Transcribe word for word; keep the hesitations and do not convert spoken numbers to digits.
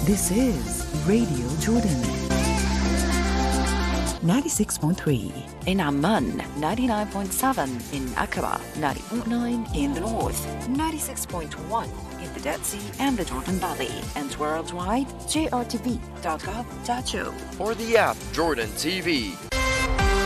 This is Radio Jordan. ninety-six point three in Amman, ninety-nine point seven in Aqaba, ninety point nine in the north, ninety-six point one in the Dead Sea and the Jordan Valley, and worldwide, j r t v dot gov dot u. For the app Jordan T V,